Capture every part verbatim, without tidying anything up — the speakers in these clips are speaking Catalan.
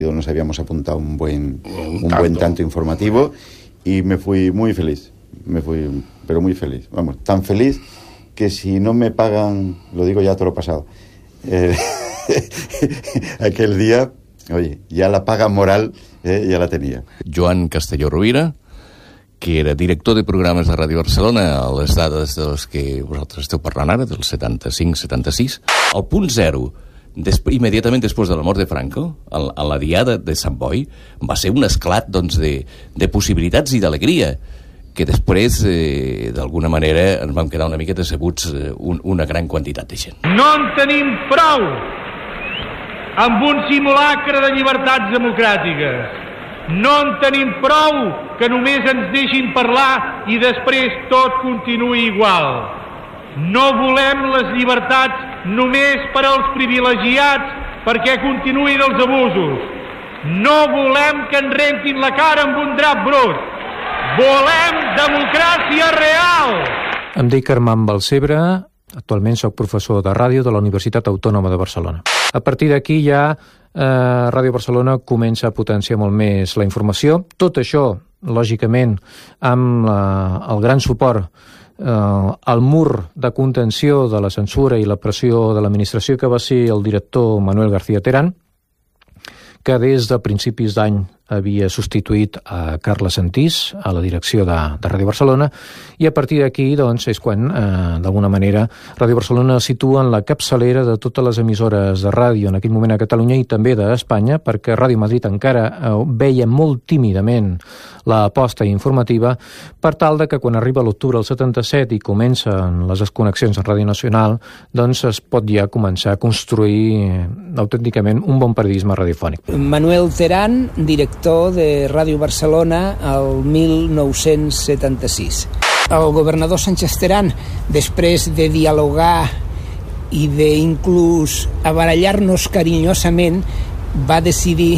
Nos habíamos apuntado un buen, un, un buen tanto informativo y me fui muy feliz, me fui, pero muy feliz, vamos, tan feliz que si no me pagan, lo digo ya todo lo pasado, eh, aquel día, oye, ya la paga moral eh, ja la tenia. Joan Castelló Rovira, que era director de programes de Ràdio Barcelona a les dades de les que vosaltres esteu parlant ara, del setanta-cinc setanta-sis. El punt zero, Des, immediatament després de la mort de Franco, a, a la diada de Sant Boi, va ser un esclat doncs, de, de possibilitats i d'alegria, que després, eh, d'alguna manera, ens vam quedar una mica decebuts eh, un, una gran quantitat de gent. No en tenim prou amb un simulacre de llibertats democràtiques. No en tenim prou que només ens deixin parlar i després tot continuï igual. No volem les llibertats només per als privilegiats perquè continuïn els abusos. No volem que ens rentin la cara amb un drap brut. Volem democràcia real. Em dic Armand Balcebre, actualment soc professor de ràdio de la Universitat Autònoma de Barcelona. A partir d'aquí ja eh, Ràdio Barcelona comença a potenciar molt més la informació. Tot això, lògicament, amb eh, el gran suport Uh, el mur de contenció de la censura i la pressió de l'administració que va ser el director Manuel García Terán, que des de principis d'any havia substituït a Carles Sentís a la direcció de, de Ràdio Barcelona, i a partir d'aquí doncs, és quan, eh, d'alguna manera, Ràdio Barcelona es situa en la capçalera de totes les emissores de ràdio en aquell moment a Catalunya i també d'Espanya, perquè Ràdio Madrid encara eh, veia molt tímidament l'aposta informativa, per tal de que quan arriba l'octubre del setanta-set i comencen les desconnexions en Ràdio Nacional, doncs es pot ja començar a construir eh, autènticament un bon periodisme radiofònic. Manuel Terán, director de Ràdio Barcelona al mil nou-cents setanta-sis. El governador Sánchez Terán, després de dialogar i d'inclús abarallar-nos carinyosament, va decidir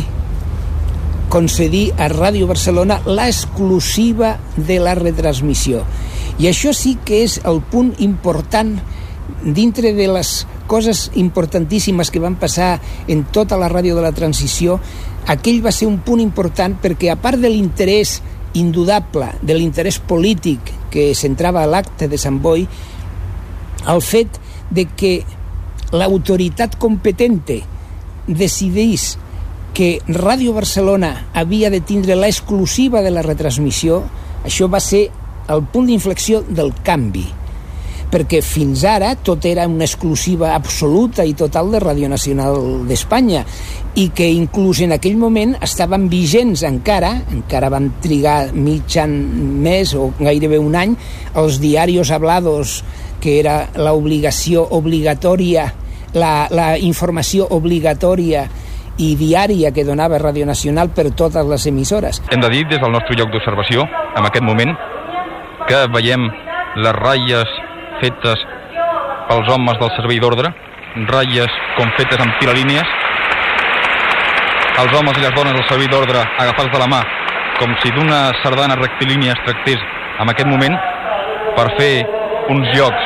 concedir a Ràdio Barcelona l'exclusiva de la retransmissió. I això sí que és el punt important dintre de les coses importantíssimes que van passar en tota la ràdio de la transició. Aquell va ser un punt important perquè, a part de l'interès indudable, de l'interès polític que centrava a l'acte de Sant Boi, el fet de que l'autoritat competente decidís que Ràdio Barcelona havia de tindre l'exclusiva de la retransmissió, això va ser el punt d'inflexió del canvi, perquè fins ara tot era una exclusiva absoluta i total de Ràdio Nacional d'Espanya, i que inclús en aquell moment estaven vigents encara, encara van trigar mig any més o gairebé un any, els diarios hablados, que era l'obligació obligatòria, la, la informació obligatòria i diària que donava Ràdio Nacional per totes les emissores. Hem de dir, des del nostre lloc d'observació, en aquest moment, que veiem les ratlles fetes pels homes del servei d'ordre, ratlles com fetes amb tilalínies, els homes i les dones del servei d'ordre agafats de la mà, com si d'una sardana rectilínia es tractés en aquest moment, per fer uns jocs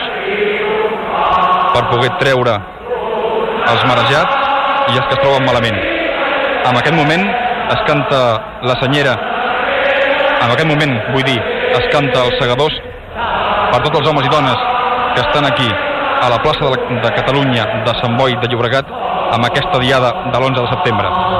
per poder treure els marejats i els que es troben malament. En aquest moment es canta la senyera, en aquest moment, vull dir, es canta els segadors per tots els homes i dones que estan aquí a la plaça de, la, de Catalunya de Sant Boi de Llobregat amb aquesta diada de l'onze de setembre.